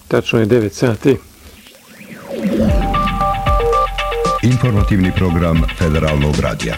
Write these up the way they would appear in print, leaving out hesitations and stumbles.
Tačno je 9 sati. Informativni program Federalnog radija.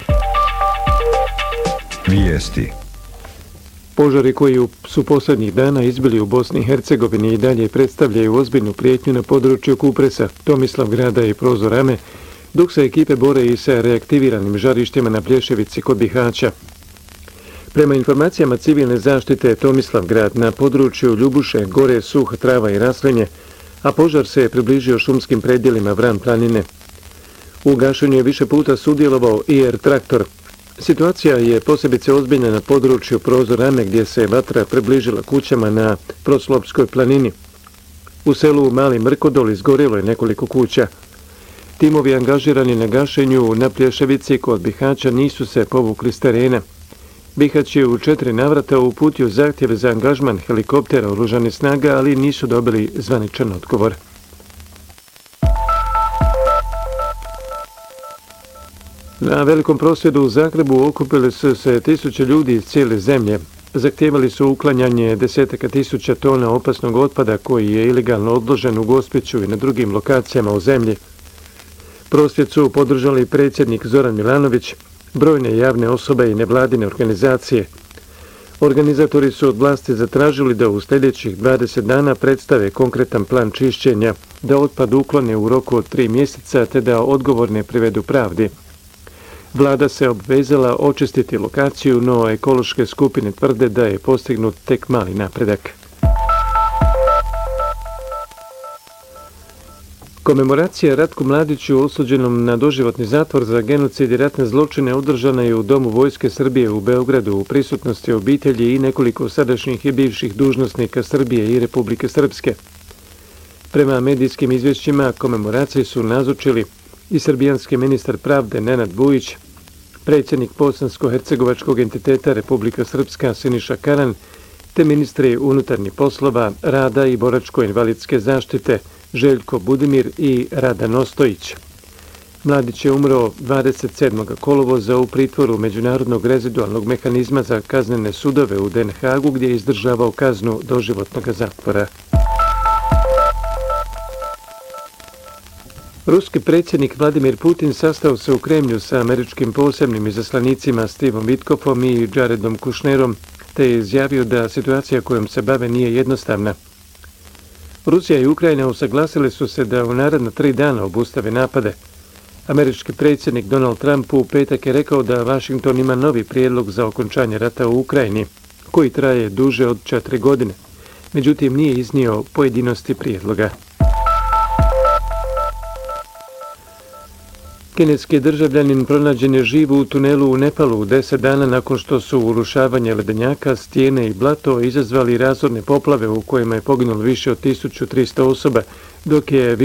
Vijesti. Požari koji su posljednjih dana izbili u Bosni i Hercegovini i dalje predstavljaju ozbiljnu prijetnju na području Kupresa, Tomislavgrada i Prozorame, dok se ekipe bore i sa reaktiviranim žarištima na Plješevici kod Bihaća. Prema informacijama civilne zaštite Tomislavgrad na području Ljubuše gore suha trava i raslinje, a požar se je približio šumskim predjelima Vran planine. U gašenju je više puta sudjelovao IR traktor. Situacija je posebice ozbiljna na području Prozorame gdje se vatra približila kućama na Proslopskoj planini. U selu Mali Mrkodol izgorilo je nekoliko kuća. Timovi angažirani na gašenju na Plješevici kod Bihaća nisu se povukli s terena. Bihać je u 4 navrata uputio zahtjeve za angažman helikoptera oružanih snaga, ali nisu dobili zvaničan odgovor. Na velikom prosvjedu u Zagrebu okupili su se tisuće ljudi iz cijele zemlje. Zahtijevali su uklanjanje desetaka tisuća tona opasnog otpada koji je ilegalno odložen u Gospiću i na drugim lokacijama u zemlji. Prosvjed su podržali predsjednik Zoran Milanović, brojne javne osobe i nevladine organizacije. Organizatori su od vlasti zatražili da u sljedećih 20 dana predstave konkretan plan čišćenja, da otpad uklone u roku od 3 mjeseca te da odgovorne privedu pravdi. Vlada se obvezala očistiti lokaciju, no ekološke skupine tvrde da je postignut tek mali napredak. Komemoracija Ratku Mladiću osuđenom na doživotni zatvor za genocid i ratne zločine održana je u Domu Vojske Srbije u Beogradu u prisutnosti obitelji i nekoliko sadašnjih i bivših dužnosnika Srbije i Republike Srpske. Prema medijskim izvješćima komemoraciji su nazočili i srbijanski ministar pravde Nenad Vujić, predsjednik Bosansko-hercegovačkog entiteta Republika Srpska Siniša Karan, te ministri unutarnjih poslova, rada i boračko-invalidske zaštite Željko Budimir i Radan Ostojić. Mladić je umro 27. kolovoza u pritvoru Međunarodnog rezidualnog mehanizma za kaznene sudove u Den Haagu gdje je izdržavao kaznu doživotnog zatvora. Ruski predsjednik Vladimir Putin sastao se u Kremlju sa američkim posebnim izaslanicima Stevom Witkoffom i Jaredom Kushnerom, te je izjavio da situacija kojom se bave nije jednostavna. Rusija i Ukrajina usaglasili su se da u naredna 3 dana obustave napade. Američki predsjednik Donald Trump u petak je rekao da Washington ima novi prijedlog za okončanje rata u Ukrajini, koji traje duže od 4 godine. Međutim, nije iznio pojedinosti prijedloga. Kineski državljanin pronađen je živ u tunelu u Nepalu 10 dana nakon što su urušavanje ledenjaka, stijene i blato izazvali razorne poplave u kojima je poginulo više od 1300 osoba, dok je